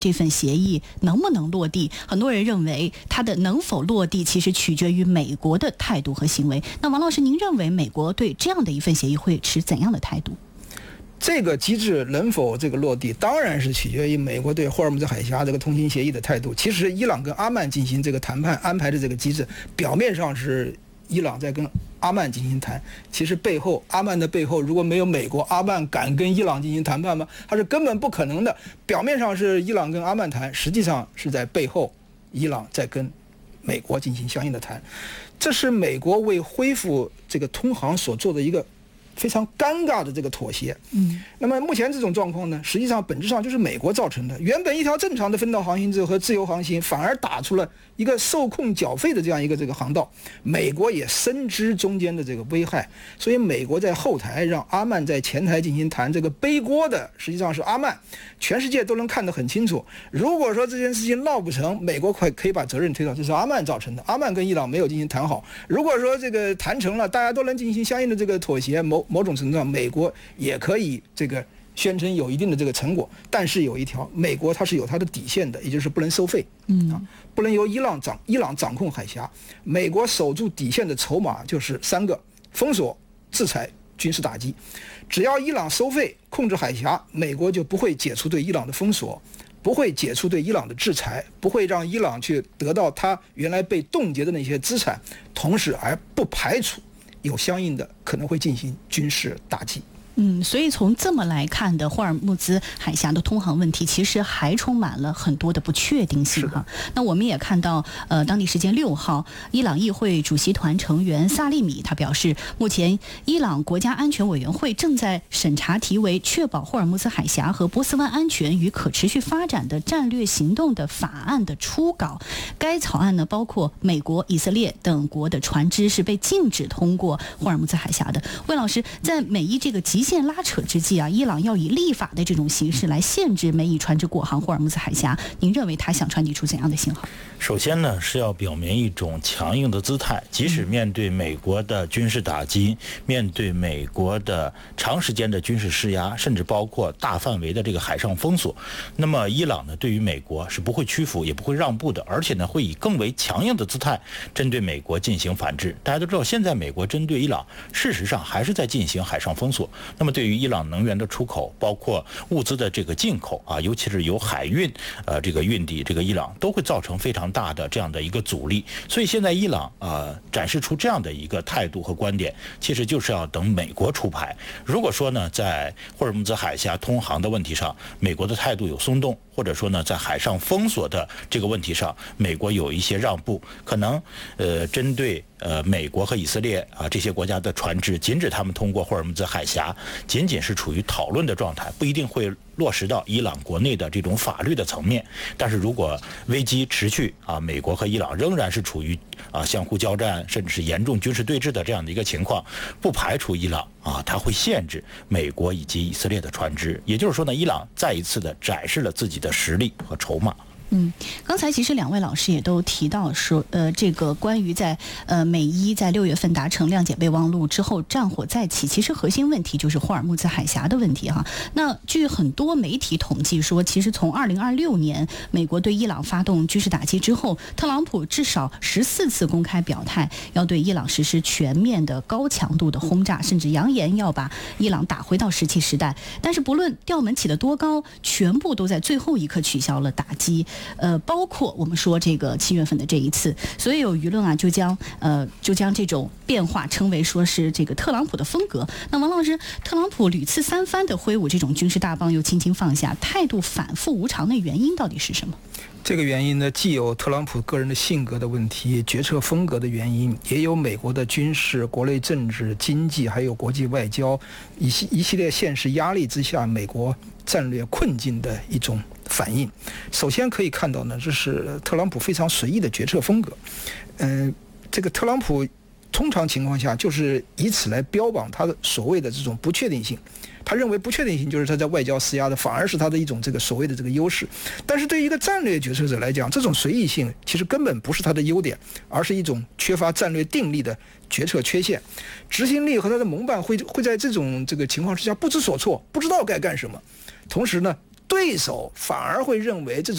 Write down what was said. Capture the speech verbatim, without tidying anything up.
这份协议能不能落地？很多人认为它的能否落地，其实取决于美国的态度和行为。那王老师，您认为美国对这样的一份协议会持怎样的态度？ 这个机制能否这个落地，当然是取决于美国对霍尔木兹海峡这个通信协议的态度。其实，伊朗跟阿曼进行这个谈判安排的这个机制，表面上是伊朗在跟阿曼进行谈，其实背后阿曼的背后如果没有美国，阿曼敢跟伊朗进行谈判吗？它是根本不可能的。表面上是伊朗跟阿曼谈，实际上是在背后伊朗在跟美国进行相应的谈。这是美国为恢复这个通航所做的一个非常尴尬的这个妥协。 嗯， 那么目前这种状况呢，实际上本质上就是美国造成的。原本一条正常的分道航行制和自由航行，反而打出了一个受控缴费的这样一个这个航道。美国也深知中间的这个危害，所以美国在后台让阿曼在前台进行谈，这个背锅的实际上是阿曼，全世界都能看得很清楚。如果说这件事情闹不成，美国可可以把责任推到这是阿曼造成的，阿曼跟伊朗没有进行谈好。如果说这个谈成了，大家都能进行相应的这个妥协，某某种程度上，美国也可以这个宣称有一定的这个成果。但是有一条，美国它是有它的底线的，也就是不能收费， 嗯啊，不能由伊朗掌伊朗掌控海峡。美国守住底线的筹码就是三个：封锁、制裁、军事打击。只要伊朗收费控制海峡，美国就不会解除对伊朗的封锁，不会解除对伊朗的制裁，不会让伊朗去得到他原来被冻结的那些资产，同时而不排除有相应的可能会进行军事打击。 嗯，所以从这么来看的霍尔木兹海峡的通航问题，其实还充满了很多的不确定性哈。那我们也看到，呃，当地时间六号，伊朗议会主席团成员萨利米他表示，目前伊朗国家安全委员会正在审查题为《确保霍尔木兹海峡和波斯湾安全与可持续发展的战略行动》的法案的初稿。该草案呢，包括美国、以色列等国的船只是被禁止通过霍尔木兹海峡的。魏老师，在美伊这个极限拉扯之际啊，伊朗要以立法的这种形式来限制美伊船只过航霍尔木兹海峡，您认为他想传递出怎样的信号？ 首先呢，是要表明一种强硬的姿态，即使面对美国的军事打击，面对美国的长时间的军事施压，甚至包括大范围的这个海上封锁，那么伊朗呢，对于美国是不会屈服，也不会让步的，而且呢，会以更为强硬的姿态针对美国进行反制。大家都知道，现在美国针对伊朗，事实上还是在进行海上封锁。那么对于伊朗能源的出口，包括物资的这个进口啊，尤其是由海运呃这个运抵这个伊朗，都会造成非常大的这样的一个阻力。所以现在伊朗呃展示出这样的一个态度和观点，其实就是要等美国出牌。如果说呢，在霍尔木兹海峡通航的问题上，美国的态度有松动，或者说呢，在海上封锁的这个问题上，美国有一些让步，可能呃针对呃美国和以色列啊这些国家的船只禁止他们通过霍尔木兹海峡，仅仅是处于讨论的状态，不一定会落实到伊朗国内的这种法律的层面。但是如果危机持续啊，美国和伊朗仍然是处于啊相互交战，甚至是严重军事对峙的这样的一个情况，不排除伊朗啊它会限制美国以及以色列的船只。也就是说呢，伊朗再一次的展示了自己的实力和筹码。 嗯，刚才其实两位老师也都提到说，呃，这个关于在呃美伊在六月份达成谅解备忘录之后战火再起，其实核心问题就是霍尔木兹海峡的问题哈。那据很多媒体统计说，其实从二零二六年美国对伊朗发动军事打击之后，特朗普至少十四次公开表态要对伊朗实施全面的高强度的轰炸，甚至扬言要把伊朗打回到石器时代。但是不论调门起得多高，全部都在最后一刻取消了打击。呃，包括我们说这个七月份的这一次，所以有舆论啊就将呃就将这种变化称为说是这个特朗普的风格。那王老师，特朗普屡次三番的挥舞这种军事大棒，又轻轻放下，态度反复无常的原因到底是什么？ 这个原因呢，既有特朗普个人的性格的问题、决策风格的原因，也有美国的军事、国内政治、经济还有国际外交一系一系列现实压力之下，美国战略困境的一种反应。首先可以看到呢，这是特朗普非常随意的决策风格。嗯、呃，这个特朗普通常情况下就是以此来标榜他的所谓的这种不确定性。他认为不确定性就是他在外交施压的，反而是他的一种这个所谓的这个优势。但是对于一个战略决策者来讲，这种随意性其实根本不是他的优点，而是一种缺乏战略定力的决策缺陷。执行力和他的盟伴会会在这种这个情况之下不知所措，不知道该干什么。同时呢，对手反而会认为这种